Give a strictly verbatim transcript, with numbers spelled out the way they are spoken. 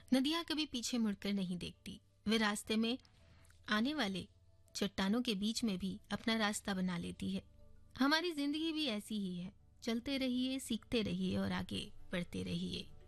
नदियां कभी पीछे मुड़कर नहीं देखती। वे रास्ते में आने वाले चट्टानों के बीच में भी अपना रास्ता बना लेती है। हमारी जिंदगी भी ऐसी ही है। चलते रहिए, सीखते रहिए और आगे बढ़ते रहिए।